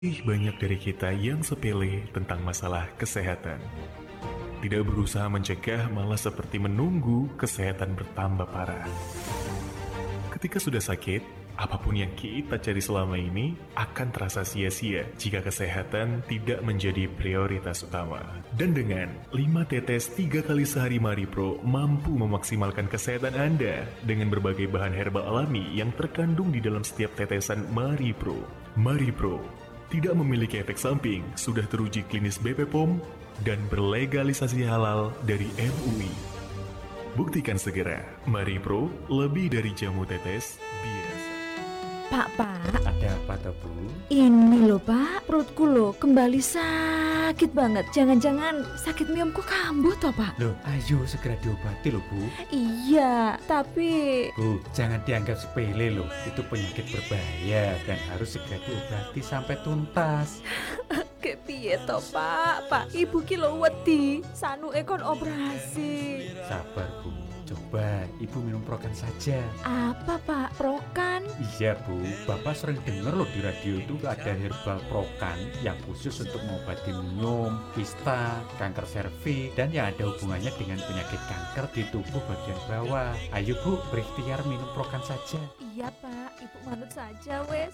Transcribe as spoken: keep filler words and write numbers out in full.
Ih, banyak dari kita yang sepele tentang masalah kesehatan. Tidak berusaha mencegah, malah seperti menunggu kesehatan bertambah parah. Ketika sudah sakit, apapun yang kita cari selama ini akan terasa sia-sia jika kesehatan tidak menjadi prioritas utama. Dan dengan lima tetes tiga kali sehari MariPro mampu memaksimalkan kesehatan Anda dengan berbagai bahan herbal alami yang terkandung di dalam setiap tetesan MariPro. MariPro tidak memiliki efek samping, sudah teruji klinis B P P O M, dan berlegalisasi halal dari M U I. Buktikan segera, MariPro lebih dari jamu tetes biasa. Pak, Pak, Ada apa toh, Bu? ini loh Pak, perutku loh kembali sakit banget. Jangan-jangan sakit miomku kambuh toh Pak? Loh, ayo segera diobati loh, Bu. Iya, tapi Bu, jangan dianggap sepele loh. Itu penyakit berbahaya dan harus segera diobati sampai tuntas. kepiye toh Pak? Pak, ibu ki lho wedi, sanu ekon operasi. Sabar, Bu. Coba Ibu minum Prokan saja. Apa Pak? Prokan? Iya, Bu. Bapak sering dengar loh di radio itu ada herbal Prokan yang khusus untuk mengobati miom, kista, kanker serviks, dan yang ada hubungannya dengan penyakit kanker di tubuh bagian bawah. Ayo, Bu, berikhtiar minum Prokan saja. Iya Pak, ibu manut saja wes.